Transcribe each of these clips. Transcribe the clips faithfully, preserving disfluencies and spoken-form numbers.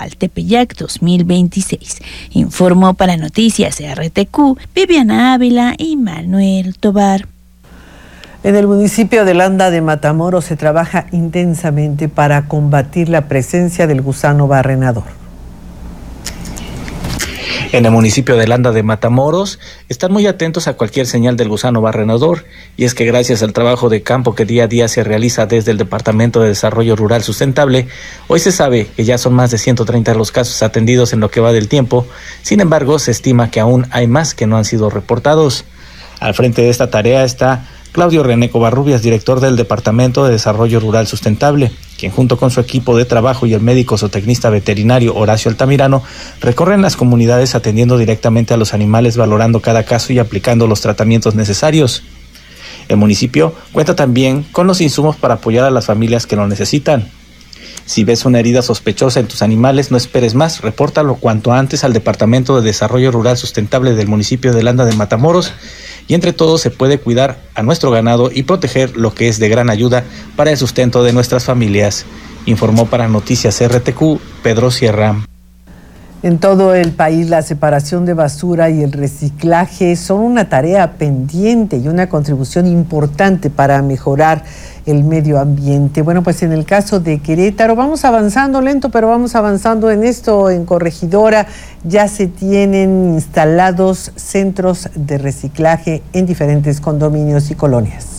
Carnaval Tepeyac dos mil veintiséis. Informó para Noticias R T Q Viviana Ávila y Manuel Tobar. En el municipio de Landa de Matamoros se trabaja intensamente para combatir la presencia del gusano barrenador. En el municipio de Landa de Matamoros están muy atentos a cualquier señal del gusano barrenador, y es que gracias al trabajo de campo que día a día se realiza desde el Departamento de Desarrollo Rural Sustentable, hoy se sabe que ya son más de ciento treinta los casos atendidos en lo que va del tiempo. Sin embargo, se estima que aún hay más que no han sido reportados. Al frente de esta tarea está Claudio René Covarrubias, director del Departamento de Desarrollo Rural Sustentable, quien junto con su equipo de trabajo y el médico zootecnista veterinario Horacio Altamirano recorren las comunidades atendiendo directamente a los animales, valorando cada caso y aplicando los tratamientos necesarios. El municipio cuenta también con los insumos para apoyar a las familias que lo necesitan. Si ves una herida sospechosa en tus animales, no esperes más, repórtalo cuanto antes al Departamento de Desarrollo Rural Sustentable del municipio de Landa de Matamoros, y entre todos se puede cuidar a nuestro ganado y proteger lo que es de gran ayuda para el sustento de nuestras familias. Informó para Noticias R T Q Pedro Sierra. En todo el país, la separación de basura y el reciclaje son una tarea pendiente y una contribución importante para mejorar el medio ambiente. Bueno, pues en el caso de Querétaro vamos avanzando lento, pero vamos avanzando en esto. En Corregidora ya se tienen instalados centros de reciclaje en diferentes condominios y colonias.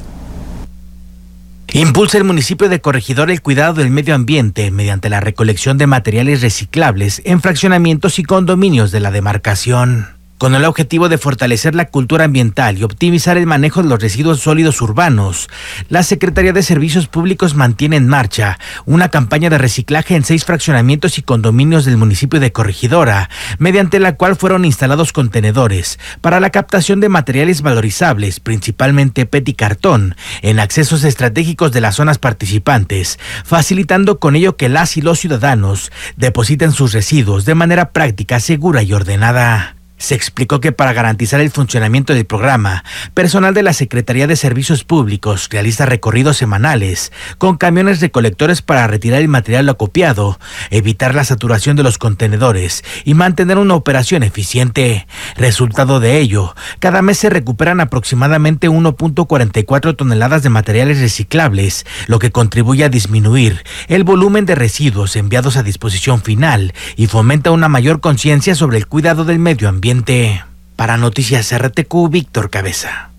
Impulsa el municipio de Corregidora el cuidado del medio ambiente mediante la recolección de materiales reciclables en fraccionamientos y condominios de la demarcación. Con el objetivo de fortalecer la cultura ambiental y optimizar el manejo de los residuos sólidos urbanos, la Secretaría de Servicios Públicos mantiene en marcha una campaña de reciclaje en seis fraccionamientos y condominios del municipio de Corregidora, mediante la cual fueron instalados contenedores para la captación de materiales valorizables, principalmente P E T y cartón, en accesos estratégicos de las zonas participantes, facilitando con ello que las y los ciudadanos depositen sus residuos de manera práctica, segura y ordenada. Se explicó que para garantizar el funcionamiento del programa, personal de la Secretaría de Servicios Públicos realiza recorridos semanales con camiones recolectores para retirar el material acopiado, evitar la saturación de los contenedores y mantener una operación eficiente. Resultado de ello, cada mes se recuperan aproximadamente uno punto cuarenta y cuatro toneladas de materiales reciclables, lo que contribuye a disminuir el volumen de residuos enviados a disposición final y fomenta una mayor conciencia sobre el cuidado del medio ambiente. Para Noticias R T Q, Víctor Cabeza.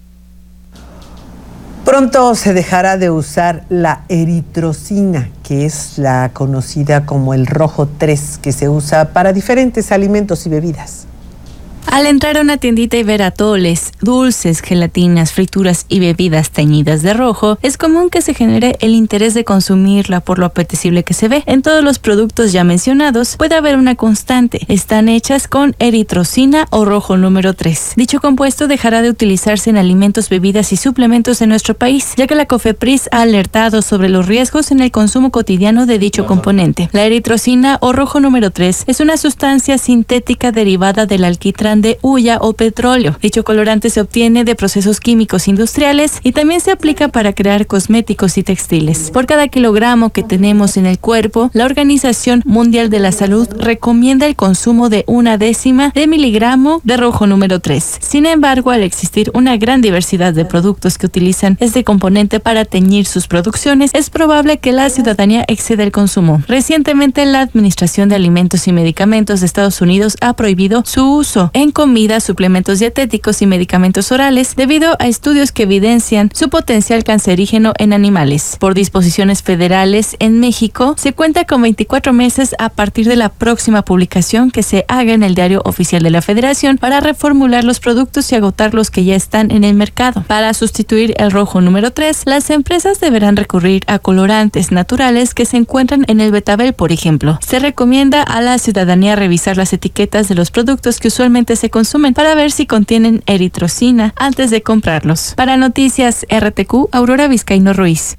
Pronto se dejará de usar la eritrocina, que es la conocida como el rojo tres, que se usa para diferentes alimentos y bebidas. Al entrar a una tiendita y ver atoles, dulces, gelatinas, frituras y bebidas teñidas de rojo, es común que se genere el interés de consumirla por lo apetecible que se ve. En todos los productos ya mencionados puede haber una constante. Están hechas con eritrocina o rojo número tres. Dicho compuesto dejará de utilizarse en alimentos, bebidas y suplementos en nuestro país, ya que la COFEPRIS ha alertado sobre los riesgos en el consumo cotidiano de dicho componente. La eritrocina o rojo número tres es una sustancia sintética derivada del alquitrán de hulla o petróleo. Dicho colorante se obtiene de procesos químicos industriales y también se aplica para crear cosméticos y textiles. Por cada kilogramo que tenemos en el cuerpo, la Organización Mundial de la Salud recomienda el consumo de una décima de miligramo de rojo número tres. Sin embargo, al existir una gran diversidad de productos que utilizan este componente para teñir sus producciones, es probable que la ciudadanía exceda el consumo. Recientemente, la Administración de Alimentos y Medicamentos de Estados Unidos ha prohibido su uso en comida, suplementos dietéticos y medicamentos orales debido a estudios que evidencian su potencial cancerígeno en animales. Por disposiciones federales, en México se cuenta con veinticuatro meses a partir de la próxima publicación que se haga en el Diario Oficial de la Federación para reformular los productos y agotar los que ya están en el mercado. Para sustituir el rojo número tres, las empresas deberán recurrir a colorantes naturales que se encuentran en el betabel, por ejemplo. Se recomienda a la ciudadanía revisar las etiquetas de los productos que usualmente se consumen para ver si contienen eritrocina antes de comprarlos. Para Noticias R T Q, Aurora Vizcaíno Ruiz.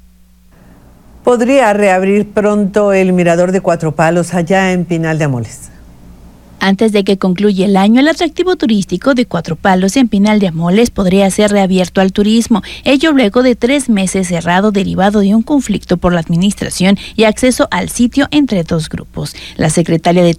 ¿Podría reabrir pronto el mirador de Cuatro Palos allá en Pinal de Amoles? Antes de que concluya el año, el atractivo turístico de Cuatro Palos en Pinal de Amoles podría ser reabierto al turismo, ello luego de tres meses cerrado derivado de un conflicto por la administración y acceso al sitio entre dos grupos. La secretaria de